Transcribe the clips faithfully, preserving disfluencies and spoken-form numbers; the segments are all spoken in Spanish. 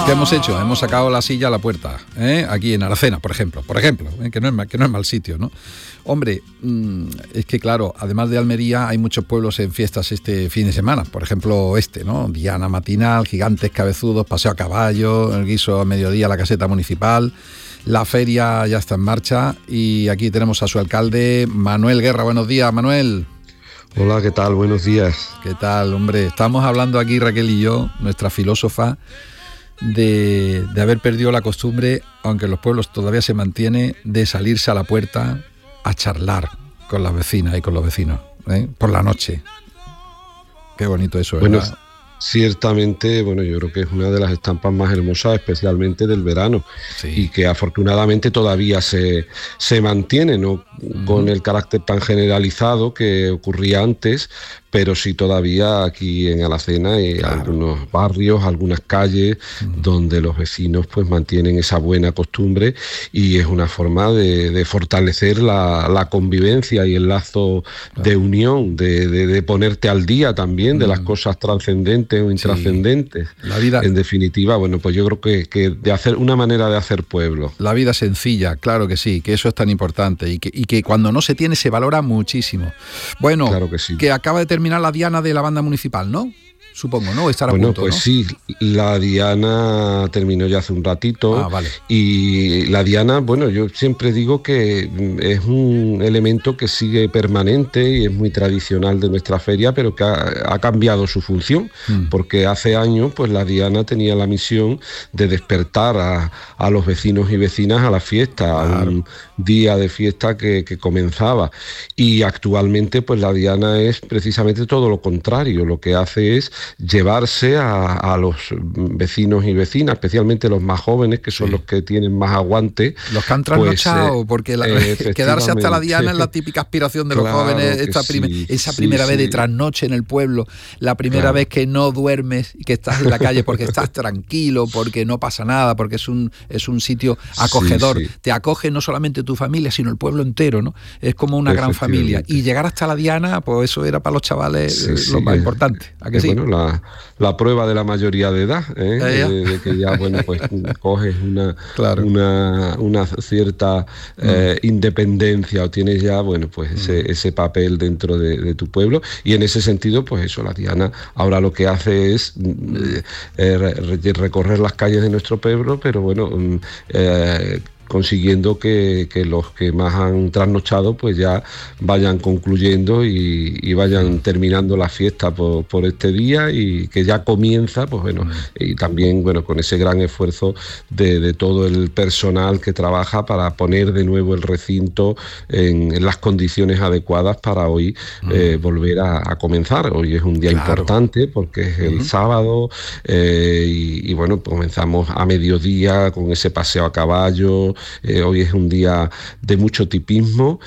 ¿Qué hemos hecho? Hemos sacado la silla a la puerta, ¿eh? Aquí en Aracena, por ejemplo, por ejemplo, ¿eh? que, no es mal, que no es mal sitio, ¿no? Hombre, mmm, es que claro, además de Almería hay muchos pueblos en fiestas este fin de semana, por ejemplo este, ¿no? Diana matinal, gigantes cabezudos, paseo a caballo, el guiso a mediodía, la caseta municipal, la feria ya está en marcha y aquí tenemos a su alcalde, Manuel Guerra. Buenos días, Manuel. Hola, ¿qué tal? Buenos días. ¿Qué tal, hombre? Estamos hablando aquí, Raquel y yo, nuestra filósofa, de, de haber perdido la costumbre, aunque en los pueblos todavía se mantiene, de salirse a la puerta a charlar con las vecinas y con los vecinos, ¿eh? Por la noche. Qué bonito eso, ¿verdad? Bueno, ciertamente, bueno, yo creo que es una de las estampas más hermosas, especialmente del verano, sí. Y que afortunadamente todavía se, se mantiene, no uh-huh. con el carácter tan generalizado que ocurría antes, pero sí todavía aquí en Alacena hay claro. algunos barrios, algunas calles uh-huh. donde los vecinos pues mantienen esa buena costumbre y es una forma de, de fortalecer la, la convivencia y el lazo claro. de unión, de, de, de ponerte al día también uh-huh. de las cosas trascendentes o intrascendentes. Sí. La vida, en definitiva, bueno, pues yo creo que, que de hacer una manera de hacer pueblo. La vida sencilla, claro que sí, que eso es tan importante y que, y que cuando no se tiene se valora muchísimo. Bueno, claro que, sí. que acaba de terminar la diana de la banda municipal, ¿no? Supongo, ¿no? Estar a bueno, punto, pues ¿no? sí, la diana terminó ya hace un ratito. Ah, vale. Y la diana, bueno, yo siempre digo que es un elemento que sigue permanente y es muy tradicional de nuestra feria, pero que ha, ha cambiado su función, mm. porque hace años pues la diana tenía la misión de despertar a, a los vecinos y vecinas a la fiesta, claro. a un día de fiesta que, que comenzaba. Y actualmente pues la diana es precisamente todo lo contrario, lo que hace es llevarse a, a los vecinos y vecinas, especialmente los más jóvenes, que son sí. los que tienen más aguante. Los que han trasnochado, pues, eh, porque la, eh, quedarse hasta la diana es la típica aspiración de los claro jóvenes, esta sí, prime, esa primera sí, vez sí. de trasnoche en el pueblo, la primera claro. vez que no duermes y que estás en la calle porque estás tranquilo, porque no pasa nada, porque es un, es un sitio acogedor. Sí, sí. Te acoge no solamente tu familia, sino el pueblo entero, ¿no? Es como una gran familia. Y llegar hasta la diana, pues eso era para los chavales sí, sí, lo más eh, importante. ¿A que sí? Bueno, la, la prueba de la mayoría de edad, ¿eh? de, de que ya bueno pues coges una, claro. una, una cierta eh, mm. independencia o tienes ya bueno pues mm. ese, ese papel dentro de, de tu pueblo y en ese sentido pues eso, la diana ahora lo que hace es eh, eh, recorrer las calles de nuestro pueblo, pero bueno eh, consiguiendo que, que los que más han trasnochado pues ya vayan concluyendo y, y vayan terminando la fiesta por, por este día y que ya comienza pues bueno mm. y también bueno con ese gran esfuerzo de, de todo el personal que trabaja para poner de nuevo el recinto en, en las condiciones adecuadas para hoy mm. eh, volver a, a comenzar. Hoy es un día claro. importante porque es el mm. sábado eh, y, y bueno comenzamos a mediodía con ese paseo a caballo. Eh, hoy es un día de mucho tipismo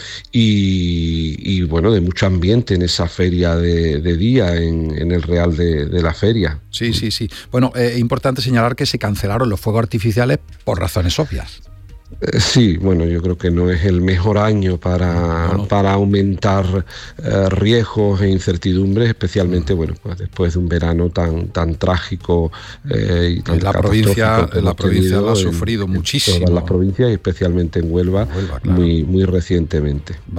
y, y bueno, de mucho ambiente en esa feria de, de día, en, en el Real de, de la Feria. Sí, sí, sí. Bueno, es eh, importante señalar que se cancelaron los fuegos artificiales por razones obvias. Sí, bueno, yo creo que no es el mejor año para, no, no. para aumentar eh, riesgos e incertidumbres, especialmente, bueno, pues después de un verano tan tan trágico eh, y tan en la provincia, en la provincia lo ha sufrido en, muchísimo. En todas las provincias y especialmente en Huelva, Huelva claro. muy muy recientemente.